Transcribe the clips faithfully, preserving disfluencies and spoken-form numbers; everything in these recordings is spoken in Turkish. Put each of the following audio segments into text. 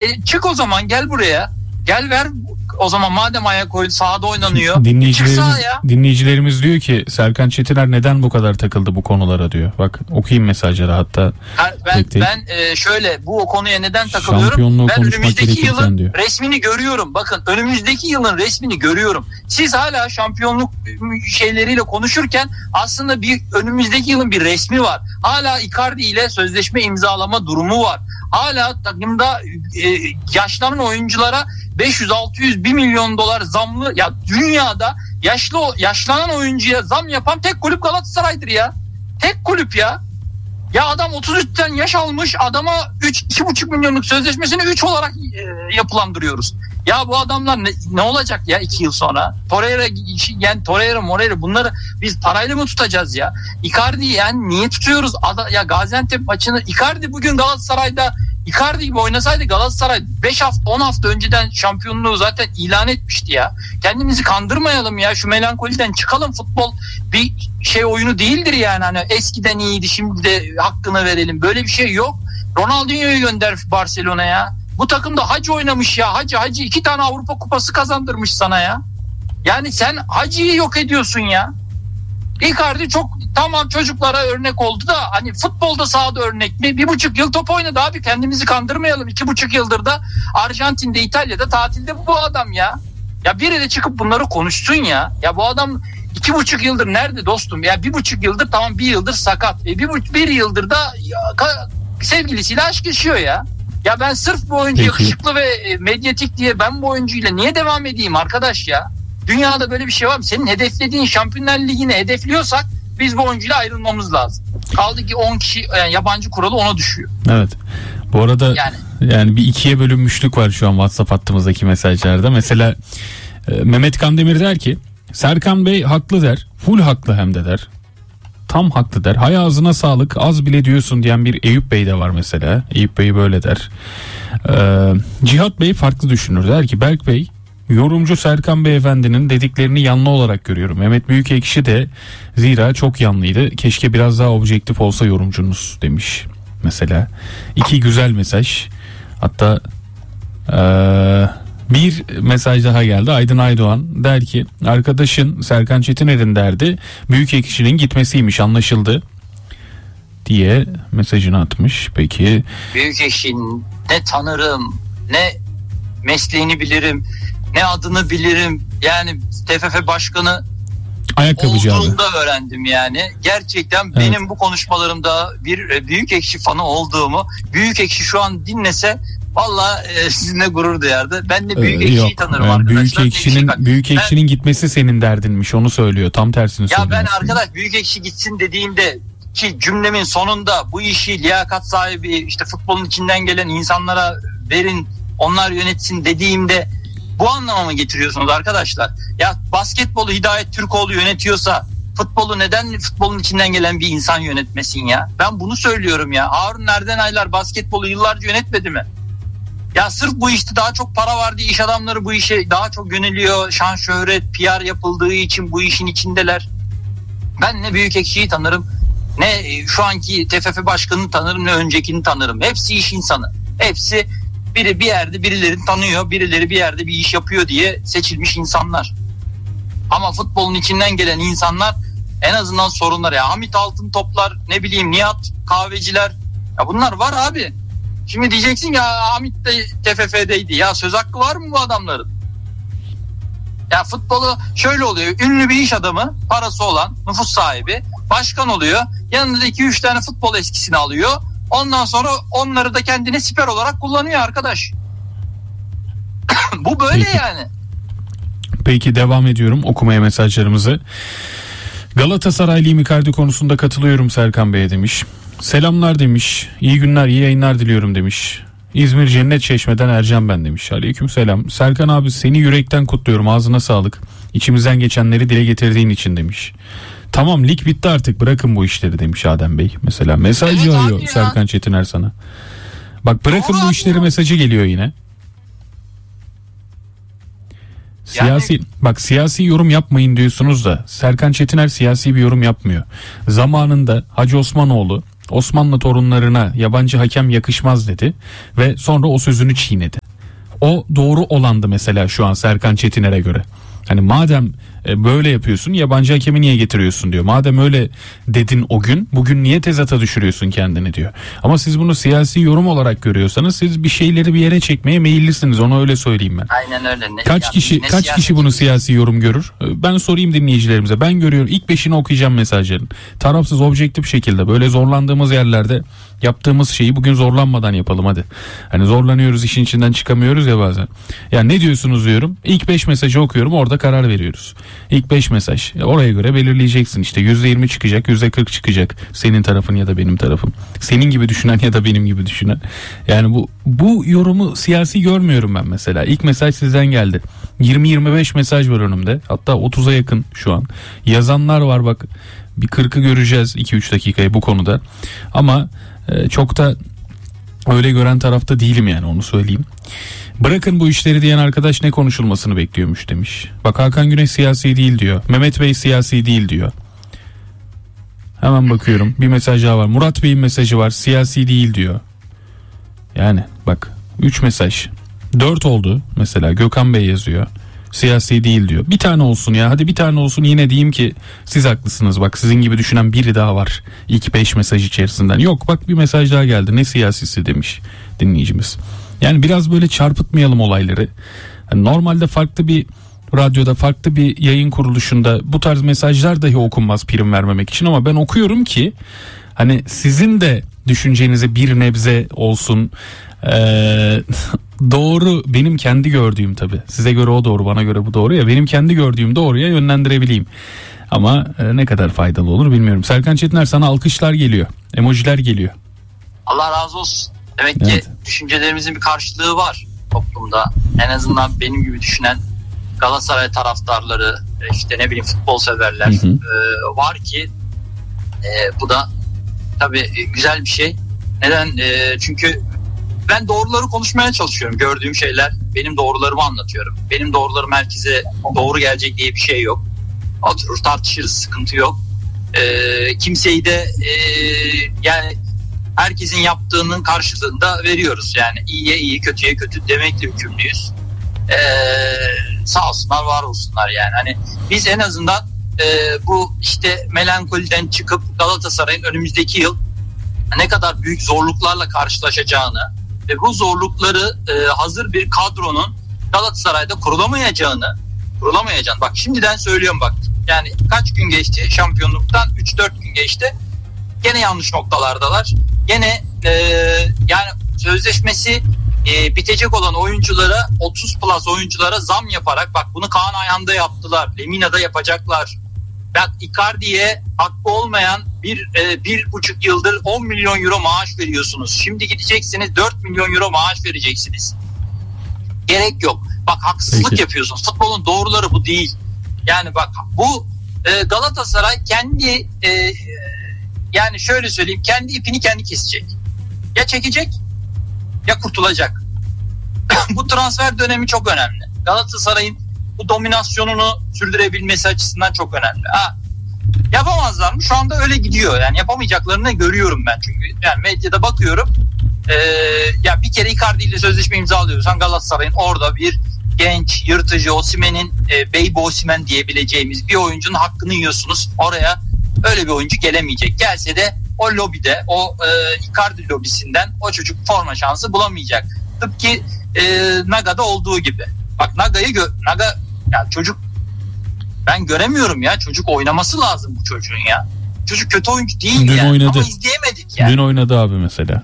E, çık o zaman, gel buraya. Gel ver o zaman, madem ayak oyun sahada oynanıyor. Dinleyicilerimiz, dinleyicilerimiz diyor ki Serkan Çetiner neden bu kadar takıldı bu konulara diyor. Bak okuyayım mesajları hatta. Ha, ben tek tek. ben e, şöyle bu konuya neden takılıyorum? Ben önümüzdeki yılın diyor. resmini görüyorum. Bakın önümüzdeki yılın resmini görüyorum. Siz hala şampiyonluk şeyleriyle konuşurken aslında bir önümüzdeki yılın bir resmi var. Hala Icardi ile sözleşme imzalama durumu var. Hala takımda e, yaşlanan oyunculara beş yüz altı yüz bir milyon dolar zamlı, ya dünyada yaşlı yaşlanan oyuncuya zam yapan tek kulüp Galatasaray'dır ya. Tek kulüp ya. Ya adam otuz üçten yaş almış, adama üç iki buçuk milyonluk sözleşmesini üç olarak e, yapılandırıyoruz. Ya bu adamlar ne, ne olacak ya iki yıl sonra? Torreira, yani Torreira, Moreira, bunları biz parayla mı tutacağız ya? Icardi'yi yani niye tutuyoruz? Ada, ya Gaziantep maçını Icardi bugün Galatasaray'da Icardi gibi oynasaydı Galatasaray beş hafta on hafta önceden şampiyonluğu zaten ilan etmişti ya. Kendimizi kandırmayalım ya, şu melankoliden çıkalım. Futbol bir şey oyunu değildir yani, hani eskiden iyiydi şimdi de hakkını verelim, böyle bir şey yok. Ronaldinho'yu gönder Barcelona'ya. Bu takımda Hacı oynamış ya, Hacı Hacı iki tane Avrupa Kupası kazandırmış sana ya. Yani sen Hacı'yı yok ediyorsun ya. Icardi çok tamam çocuklara örnek oldu da hani futbolda sahada örnek mi? Bir buçuk yıl top oynadı abi, kendimizi kandırmayalım. İki buçuk yıldır da Arjantin'de, İtalya'da tatilde bu adam ya. Ya biri de çıkıp bunları konuşsun ya. Ya bu adam iki buçuk yıldır nerede dostum? Ya bir buçuk yıldır tamam, bir yıldır sakat. E bir, bir yıldır da ya, ka, sevgilisiyle aşk yaşıyor ya. Ya ben sırf bu oyuncu Peki. yakışıklı ve medyatik diye ben bu oyuncuyla niye devam edeyim arkadaş ya? Dünyada böyle bir şey var mı? Senin hedeflediğin Şampiyonlar Ligi'ni hedefliyorsak biz bu oyuncuyla ayrılmamız lazım. Kaldı ki on kişi yani yabancı kuralı ona düşüyor. Evet. Bu arada yani, yani bir ikiye bölünmüşlük var şu an WhatsApp hattımızdaki mesajlarda. Mesela e, Mehmet Kandemir der ki Serkan Bey haklı der. Full haklı hem de der. Tam haklı der. Hay ağzına sağlık, az bile diyorsun diyen bir Eyüp Bey de var mesela. Eyüp Bey böyle der. Ee, Cihat Bey farklı düşünür. Der ki Berk Bey, yorumcu Serkan Beyefendinin dediklerini yanlı olarak görüyorum. Mehmet Büyükekşi de zira çok yanlıydı. Keşke biraz daha objektif olsa yorumcunuz demiş mesela. İki güzel mesaj. Hatta ee, bir mesaj daha geldi. Aydın Aydoğan der ki arkadaşın Serkan Çetiner'in derdi Büyükekşi'nin gitmesiymiş, anlaşıldı diye mesajını atmış. Peki Büyükekşi'nin ne tanırım, ne mesleğini bilirim, ne adını bilirim. Yani T F F başkanı ayakkabıcı abi. olduğunda öğrendim yani. Gerçekten evet. Benim bu konuşmalarımda bir Büyükekşi fanı olduğumu, Büyükekşi şu an dinlese valla e, sizinle gurur duyardı. Ben de Büyükekşi'yi ee, tanırım yani arkadaşlar. Büyükekşi'nin Büyükekşi'nin gitmesi senin derdinmiş, onu söylüyor. Tam tersini söylüyor. Ya ben arkadaş Büyükekşi gitsin dediğinde ki cümlemin sonunda bu işi liyakat sahibi işte futbolun içinden gelen insanlara verin, onlar yönetsin dediğimde bu anlama mı getiriyorsunuz arkadaşlar? Ya basketbolu Hidayet Türkoğlu yönetiyorsa futbolu neden futbolun içinden gelen bir insan yönetmesin ya? Ben bunu söylüyorum ya. Harun Erdenaylar basketbolu yıllarca yönetmedi mi? Ya sırf bu işte daha çok para var diye iş adamları bu işe daha çok yöneliyor. Şan, şöhret, P R yapıldığı için bu işin içindeler. Ben ne Büyükekşi'yi tanırım, ne şu anki T F F başkanını tanırım, ne öncekini tanırım. Hepsi iş insanı. Hepsi biri bir yerde birilerini tanıyor, birileri bir yerde bir iş yapıyor diye seçilmiş insanlar. Ama futbolun içinden gelen insanlar en azından sorunlar ya. Hamit Altıntoplar, ne bileyim Nihat Kahveciler. Ya bunlar var abi. Şimdi diyeceksin ya Hamit de T F F'deydi. Ya söz hakkı var mı bu adamların? Ya futbolu şöyle oluyor. Ünlü bir iş adamı, parası olan, nüfus sahibi, başkan oluyor. Yanında iki üç tane futbol eskisini alıyor. Ondan sonra onları da kendine siper olarak kullanıyor arkadaş. Bu böyle Peki. yani. Peki devam ediyorum okumaya mesajlarımızı. Galatasaraylıyım, Icardi konusunda katılıyorum Serkan Bey'e demiş. Selamlar demiş. İyi günler, iyi yayınlar diliyorum demiş. İzmir Cennet Çeşme'den Ercan ben demiş. Aleyküm selam. Serkan abi seni yürekten kutluyorum, ağzına sağlık. İçimizden geçenleri dile getirdiğin için demiş. Tamam lig bitti artık, bırakın bu işleri demiş Adem Bey. Mesela mesaj evet, yağıyor Serkan Çetiner sana. Bak bırakın Doğru bu işleri ya. Mesajı geliyor yine. Siyasi yani... bak siyasi yorum yapmayın diyorsunuz da Serkan Çetiner siyasi bir yorum yapmıyor. Zamanında Hacı Osmanoğlu Osmanlı torunlarına yabancı hakem yakışmaz dedi ve sonra o sözünü çiğnedi. O doğru olandı mesela şu an Serkan Çetiner'e göre. Hani madem e, böyle yapıyorsun, yabancı hakemi niye getiriyorsun diyor. Madem öyle dedin o gün, bugün niye tezata düşürüyorsun kendini diyor. Ama siz bunu siyasi yorum olarak görüyorsanız siz bir şeyleri bir yere çekmeye meyillisiniz, onu öyle söyleyeyim ben. Aynen öyle. Ne, Kaç yani, kişi ne kaç kişi bunu siyasi yorum görür? Ben sorayım dinleyicilerimize. Ben görüyorum. İlk beşini okuyacağım mesajların. Tarafsız, objektif şekilde böyle zorlandığımız yerlerde yaptığımız şeyi bugün zorlanmadan yapalım hadi. Hani zorlanıyoruz, işin içinden çıkamıyoruz ya bazen. Ya ne diyorsunuz diyorum. İlk beş mesajı okuyorum, orada karar veriyoruz. İlk beş mesaj. Oraya göre belirleyeceksin işte. yüzde yirmi çıkacak, yüzde kırk çıkacak. Senin tarafın ya da benim tarafım. Senin gibi düşünen ya da benim gibi düşünen. Yani bu bu yorumu siyasi görmüyorum ben mesela. İlk mesaj sizden geldi. yirmi yirmi beş mesaj var önümde. Hatta otuza yakın şu an. Yazanlar var bak. Bir kırkı göreceğiz iki üç dakikayı bu konuda. Ama e, çok da öyle gören tarafta değilim yani, onu söyleyeyim. Bırakın bu işleri diyen arkadaş ne konuşulmasını bekliyormuş demiş. Bak Hakan Güneş siyasi değil diyor. Mehmet Bey siyasi değil diyor. Hemen bakıyorum. Bir mesaj daha var. Murat Bey'in mesajı var. Siyasi değil diyor. Yani bak üç mesaj. dört oldu mesela. Gökhan Bey yazıyor. Siyasi değil diyor. Bir tane olsun ya. Hadi bir tane olsun, yine diyeyim ki siz haklısınız. Bak sizin gibi düşünen biri daha var. İlk beş mesaj içerisinden. Yok bak bir mesaj daha geldi. Ne siyasisi demiş dinleyicimiz. Yani biraz böyle çarpıtmayalım olayları. Yani normalde farklı bir radyoda, farklı bir yayın kuruluşunda bu tarz mesajlar dahi okunmaz prim vermemek için, ama ben okuyorum ki hani sizin de düşüncenize bir nebze olsun. Ee, doğru, benim kendi gördüğüm tabii. Size göre o doğru, bana göre bu doğru ya. Benim kendi gördüğüm doğruya yönlendirebileyim. Ama e, ne kadar faydalı olur bilmiyorum. Serkan Çetiner, sana alkışlar geliyor. Emojiler geliyor. Allah razı olsun. Demek Evet. ki düşüncelerimizin bir karşılığı var toplumda. En azından benim gibi düşünen Galatasaray taraftarları, işte ne bileyim futbol severler Hı hı. e, var ki e, bu da tabii güzel bir şey. Neden? E, çünkü ben doğruları konuşmaya çalışıyorum. Gördüğüm şeyler, benim doğrularımı anlatıyorum. Benim doğrularım herkese doğru gelecek diye bir şey yok. Oturur tartışırız, sıkıntı yok. E, kimseyi de e, yani herkesin yaptığının karşılığında veriyoruz. Yani iyiye iyi, kötüye kötü demekle yükümlüyüz. Ee, sağ olsunlar, var olsunlar yani. Hani biz en azından e, bu işte melankoliden çıkıp Galatasaray'ın önümüzdeki yıl ne kadar büyük zorluklarla karşılaşacağını ve bu zorlukları e, hazır bir kadronun Galatasaray'da kurulamayacağını kurulamayacağını bak şimdiden söylüyorum bak. Yani kaç gün geçti şampiyonluktan? üç dört gün geçti. Gene yanlış noktalardalar. Gene e, yani sözleşmesi e, bitecek olan oyunculara, otuz plus oyunculara zam yaparak, bak bunu Kaan Ayhan'da yaptılar. Lemina'da yapacaklar. Bak Icardi'ye hakkı olmayan bir, e, bir buçuk yıldır on milyon euro maaş veriyorsunuz. Şimdi gideceksiniz dört milyon euro maaş vereceksiniz. Gerek yok. Bak haksızlık Peki. yapıyorsunuz. Futbolun doğruları bu değil. Yani bak bu e, Galatasaray kendi e, yani şöyle söyleyeyim, kendi ipini kendi kesecek. Ya çekecek ya kurtulacak. Bu transfer dönemi çok önemli. Galatasaray'ın bu dominasyonunu sürdürebilmesi açısından çok önemli. Ha, yapamazlar mı? Şu anda öyle gidiyor. Yani yapamayacaklarını görüyorum ben çünkü. Yani medyada bakıyorum. Ee, ya bir kere Icardi ile sözleşme imzalıyorsan Galatasaray'ın orada bir genç, yırtıcı, Osimhen'in e, Baby Osimhen diyebileceğimiz bir oyuncunun hakkını yiyorsunuz. Oraya öyle bir oyuncu gelemeyecek. Gelse de o lobide, o e, Icardi lobisinden o çocuk forma şansı bulamayacak. Tıpkı e, Naga'da olduğu gibi. Bak Naga'yı gö- Naga ya çocuk, ben göremiyorum ya. Çocuk oynaması lazım bu çocuğun ya. Çocuk kötü oyuncu değil Dün yani. oynadı. Ama izleyemedik yani. Dün oynadı abi mesela.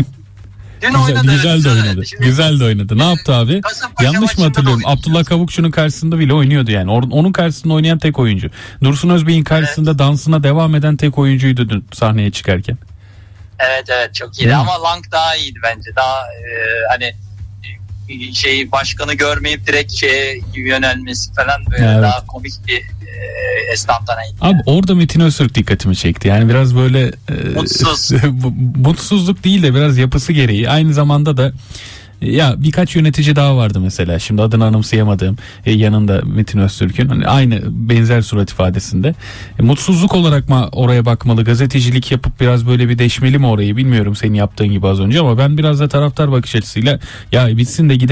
Dün güzel, oynadı, güzel evet, de oynadı. oynadı. Şimdi, Güzel de oynadı. Ne yaptı abi? Kasımpaşa Yanlış mı maçında da hatırlıyorum? oynadı. Abdullah Kavukçu'nun karşısında bile oynuyordu yani. Or- Onun karşısında oynayan tek oyuncu. Dursun Özbey'in karşısında evet. dansına devam eden tek oyuncuydu dün sahneye çıkarken. Evet evet çok iyiydi Hı. ama Lang daha iyiydi bence. Daha e, hani e, şey başkanı görmeyip direkt şeye yönelmesi falan böyle Evet. daha komik bir e, esnaftanaydı. Abi orada Metin Öztürk dikkatimi çekti. Yani biraz böyle e, Mutsuz. mutsuzluk değil de biraz yapısı gereği. Aynı zamanda da ya birkaç yönetici daha vardı mesela. Şimdi adını anımsayamadığım e, yanında Metin Öztürk'ün hani aynı benzer surat ifadesinde. E, mutsuzluk olarak mı oraya bakmalı? Gazetecilik yapıp biraz böyle bir deşmeli mi orayı, bilmiyorum senin yaptığın gibi az önce, ama ben biraz da taraftar bakış açısıyla ya bitsin de gidelim